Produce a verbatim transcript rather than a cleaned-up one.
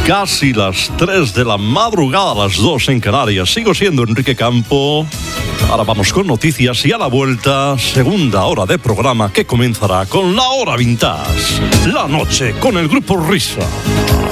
Casi las tres de la madrugada, las dos en Canarias. Sigo siendo Enrique Campo. Ahora vamos con noticias y a la vuelta, segunda hora de programa que comenzará con la hora vintage. La noche con el Grupo Risa.